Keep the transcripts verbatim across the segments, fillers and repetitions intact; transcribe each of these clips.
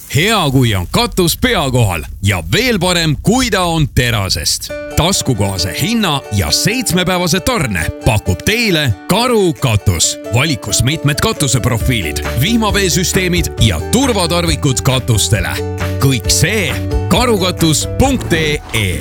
Hea, kui on katus pea kohal ja veel parem, kui ta on terasest. Taskukohase hinna ja seitsmepäevase tarne pakub teile Karu katus. Valikus mitmed katuseprofiilid, vihmaveesüsteemid ja turvatarvikud katustele. Kõik see karukatus punkt ee.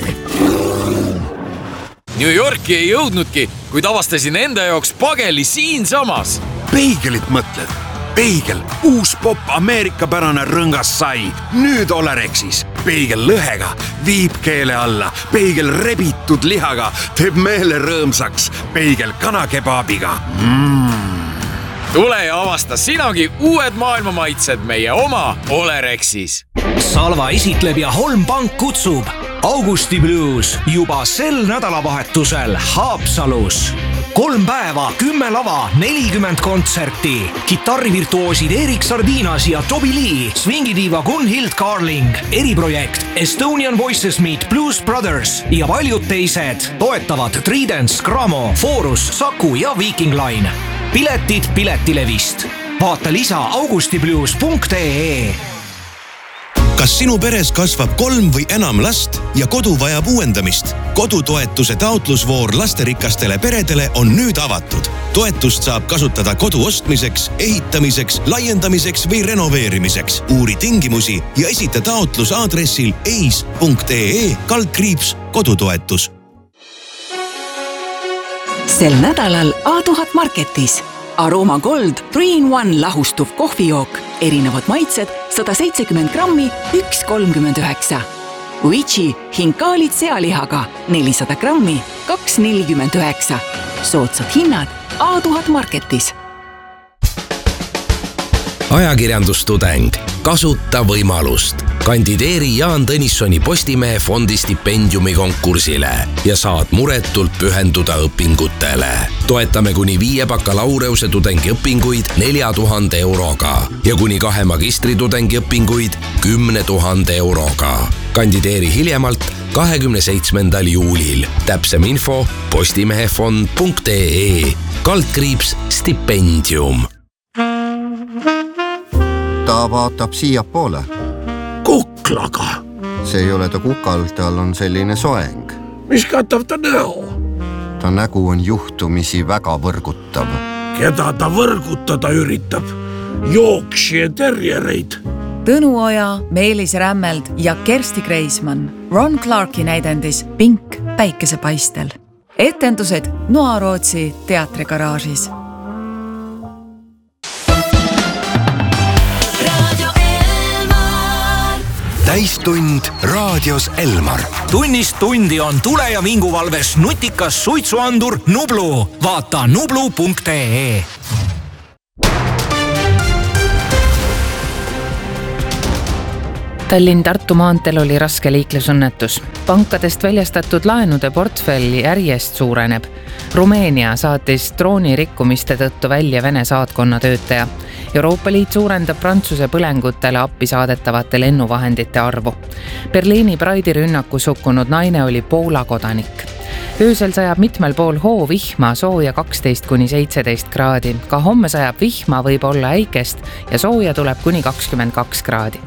New Yorki ei jõudnudki, kuid avastasin enda jaoks pageli siinsamas. Peigelit mõtled? Peigel, uus pop Ameerikapärane rõngas sai. Nüüd Olerexis. Peigel lõhega, viib keele alla. Peigel rebitud lihaga, teeb meele rõõmsaks. Peigel kanakebaabiga. Mm. Tule ja avasta sinagi uued maailmamaitsed meie oma Olerexis. Salva esitleb ja Holm Pank kutsub. Augusti Blues juba sel nädalavahetusel Haapsalus. Kolm päeva, kümme lava, nelikümmend kontserti. Kitarrivirtuoosid Erik Sardinas ja Toby Lee, swingidiiva Gunhild Carling, eriprojekt Estonian Voices Meet Blues Brothers ja paljud teised toetavad Tridents, Gramo, Forus, Saku ja Viking Line. Piletid Piletilevist. Vaata lisa augustiblues punkt ee. Kas sinu peres kasvab kolm või enam last ja kodu vajab uuendamist? Kodutoetuse taotlusvoor lasterikastele peredele on nüüd avatud. Toetust saab kasutada kodu ostmiseks, ehitamiseks, laiendamiseks või renoveerimiseks. Uuri tingimusi ja esita taotlus aadressil eis punkt ee kaldkriips kodutoetus. Sel nädalal A tuhat Marketis. Aroma Gold three in one lahustuv kohvijook. Erinevad maitsed sada seitsekümmend grammi, üks kolmkümmend üheksa. Uichi hinkaalid sealihaga nelisada grammi, kaks nelikümmend üheksa. Soodsad hinnad A tuhat Marketis. Ajakirjandustudeng. Kasuta võimalust. Kandideeri Jaan Tõnissoni Postimehe fondi stipendiumi konkursile ja saad muretult pühenduda õpingutele. Toetame kuni viie bakalaureuse tudengi õpinguid nelja tuhande euroga ja kuni kahe magistritudengi õpinguid kümne tuhande euroga. Kandideeri hiljemalt kahekümne seitsmendal juulil. Täpsem info postimehefond punkt ee. Kaldkriips stipendium. Ta vaatab siia poole. Kuklaga. See ei ole ta kukal, tal on selline soeng. Mis katab ta näo? Ta nägu on juhtumisi väga võrgutav. Keda ta võrgutada üritab? Jooksi ja terjereid. Tõnu Oja, Meelis Rämmeld ja Kersti Kreismann. Ron Clarki näidendis Pink päikesepaistel. Etendused Noarootsi teatrigaraažis. Täistund raadios Elmar. Tunnist tundi on tule- ja vinguvalves nutikas suitsuandur Nublu. Vaata nublu punkt ee. Tallinn-Tartu maanteel oli raske liiklusõnnetus. Pankadest väljastatud laenude portfell järjest suureneb. Rumeenia saatis drooni rikkumiste tõttu välja Vene saatkonna töötaja. Euroopa Liit suurendab Prantsuse põlengutele appi saadetavate lennuvahendite arvu. Berliini Praidi rünnakus hukkunud naine oli Poola kodanik. Öösel sajab mitmel pool hoo vihma, sooja kaksteist kuni seitseteist kraadi. Ka homme sajab vihma, võib olla äikest ja sooja tuleb kuni kakskümmend kaks kraadi.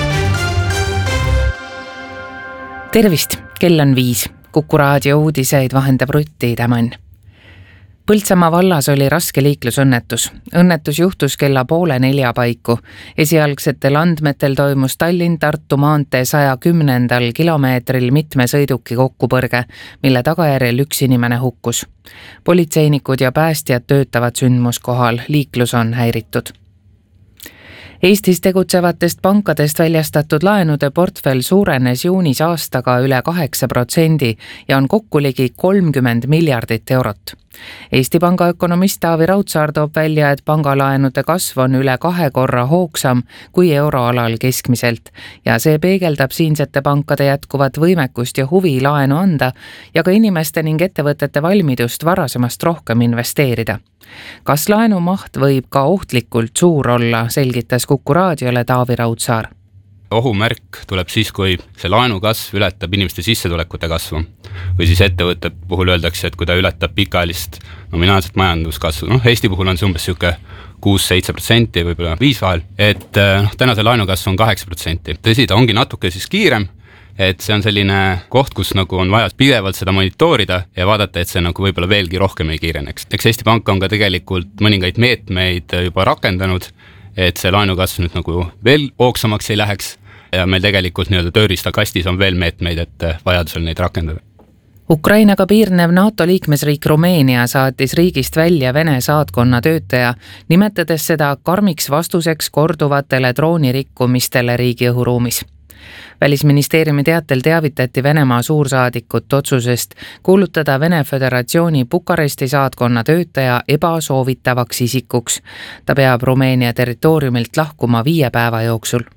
Tervist, kell on viis. Kuku raadio uudiseid vahendab Rutti Tämmann. Põltsamaa vallas oli raske liiklusõnnetus. Õnnetus juhtus kella poole nelja paiku. Esialgsetel andmetel toimus Tallinn-Tartu maantee saja kümnendal kilomeetril mitme sõiduki kokkupõrge, mille tagajärjel üks inimene hukkus. Politseinikud ja päästjad töötavad sündmuskohal, liiklus on häiritud. Eestis tegutsevatest pankadest väljastatud laenude portfell suurenes juunis aastaga üle kaheksa protsendi ja on kokku ligi kolmkümmend miljardit eurot. Eesti Panga ökonomist Taavi Raudsaar toob välja, et pangalaenude kasv on üle kahe korra hoogsam kui euroalal keskmiselt ja see peegeldab siinsete pankade jätkuvat võimekust ja huvi laenu anda ja ka inimeste ning ettevõtete valmidust varasemast rohkem investeerida. Kas laenu maht võib ka ohtlikult suur olla, selgitas Kuku raadiole Taavi Raudsaar. Ohumärk tuleb siis, kui see laenu kasv ületab inimeste sissetulekute kasvu. Või siis ettevõtte puhul öeldakse, et kui ta ületab pikaajalist nominaalset majanduskasvu. No, Eesti puhul on see umbes siuke kuus-seitse protsenti, võib-olla viis vahel, et noh, tänase laenukasv on kaheksa protsenti. Tõsi, ta ongi natuke siis kiirem, et see on selline koht, kus nagu on vaja pidevalt seda monitoorida ja vaadata, et see nagu võib-olla veelgi rohkem ei kiireneks. Eks Eesti Pank on ka tegelikult mõningaid meetmeid juba rakendanud, et see laenukasv nüüd nagu veel hoogsamaks ei läheks ja meil tegelikult nii-öelda tööriista kastis on veel meetmeid, et vajadusel neid rakendada. Ukrainaga piirnev NATO liikmesriik Rumeenia saatis riigist välja Vene saatkonna töötaja, nimetades seda karmiks vastuseks korduvatele droonirikkumistele riigi õhuruumis. Välisministeeriumi teatel teavitati Venemaa suursaadikut otsusest kuulutada Vene Föderatsiooni Bukaresti saatkonna töötaja ebasoovitavaks isikuks. Ta peab Rumeenia territooriumilt lahkuma viie päeva jooksul.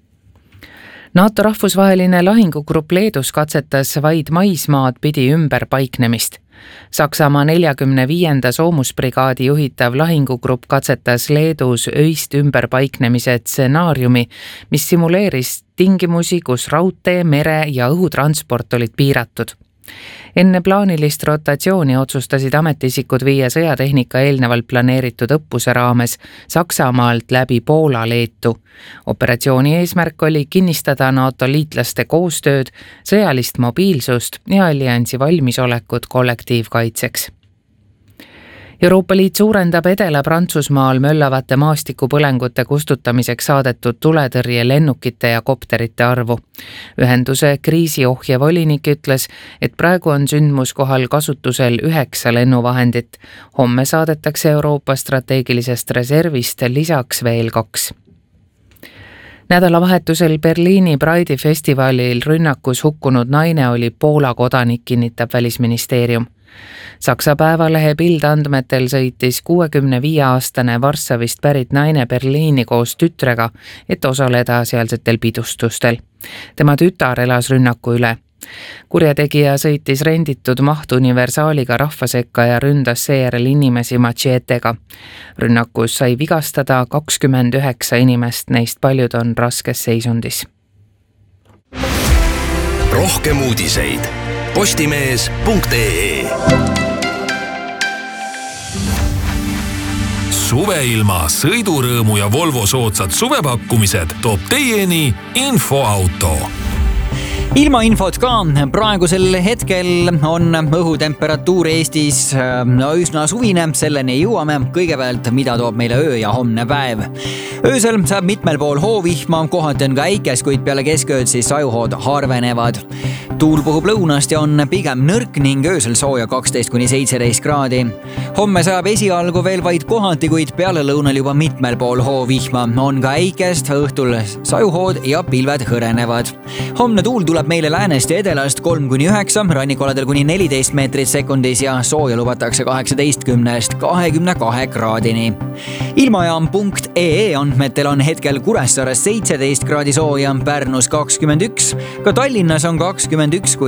NATO rahvusvaheline lahingugrupp Leedus katsetas vaid maismaad pidi ümber paiknemist. Saksamaa neljakümne viienda soomusbrigaadi juhitav lahingugrupp katsetas Leedus öist ümberpaiknemise stsenaariumi, mis simuleeris tingimusi, kus raudtee, mere ja õhutransport olid piiratud. Enne plaanilist rotatsiooni otsustasid ametisikud viia sõjatehnika eelnevalt planeeritud õppuse raames Saksamaalt läbi Poola Leetu. Operatsiooni eesmärk oli kinnistada NATO liitlaste koostööd, sõjalist mobiilsust ja alliansi valmisolekut kollektiivkaitseks. Euroopa Liit suurendab Edela-Prantsusmaal möllavate maastikupõlengute kustutamiseks saadetud tuletõrje lennukite ja kopterite arvu. Ühenduse kriisiohje volinik ütles, et praegu on sündmuskohal kasutusel üheksa lennuvahendit. Homme saadetakse Euroopa strateegilisest reservist lisaks veel kaks. Nädalavahetusel Berliini Pride'i festivalil rünnakus hukkunud naine oli Poola kodanik, kinnitab Välisministeerium. Saksa päevalehe Bild andmetel sõitis kuuekümne viie aastane Varssavist pärit naine Berliini koos tütrega, et osaleda sealsetel pidustustel. Tema tütar elas rünnaku üle. Kurjategija sõitis renditud mahtuniversaaliga rahva sekka ja ründas seejärel inimesi machetega. Rünnakus sai vigastada kakskümmend üheksa inimest, neist paljud on raskes seisundis. Rohkem uudiseid postimees punkt ee. Suveilma, sõidurõõmu ja Volvo soodsad suvepakkumised toob teieni Infoauto. Ilma infot ka, praegusel hetkel on õhutemperatuur Eestis üsna suvine, selleni jõuame. Kõigepealt, mida toob meile öö ja homne päev. Öösel saab mitmel pool hoovihma, kohati on ka äikes, kuid peale keskööd siis sajuhood harvenevad. Tuul puhub lõunast ja on pigem nõrk ning öösel sooja kaksteist kuni seitseteist kraadi. Homme saab esialgu veel vaid kohati, kuid peale lõunal juba mitmel pool hoovihma. On ka äikest, õhtul sajuhood ja pilved hõrenevad. Homne tuul tuleb meile läänest ja edelast kolm kuni üheksa, rannikoladel kuni neliteist meetrit sekundis ja sooja lubatakse kaheksateistkümnest kahekümne kahe kraadini. Ilmajaam punkt ee andmetel on hetkel Kuressaares seitseteist kraadi sooja, Pärnus kakskümmend üks, ka Tallinnas on kakskümmend üks